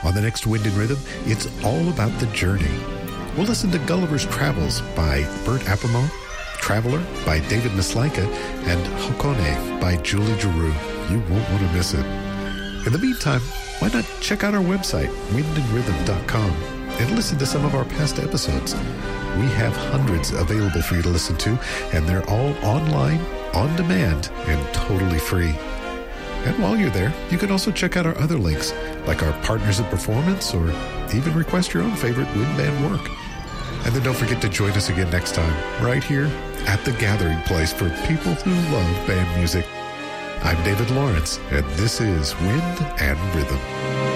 On the next Wind and Rhythm, it's all about the journey. We'll listen to Gulliver's Travels by Bert Appermo, Traveler by David Mislaika, and Hokone by Julie Giroux. You won't want to miss it. In the meantime, why not check out our website, windandrhythm.com, and listen to some of our past episodes. We have hundreds available for you to listen to, and they're all online, on demand, and totally free. And while you're there, you can also check out our other links, like our Partners in Performance, or even request your own favorite wind band work. And then don't forget to join us again next time, right here at the gathering place for people who love band music. I'm David Lawrence, and this is Wind and Rhythm.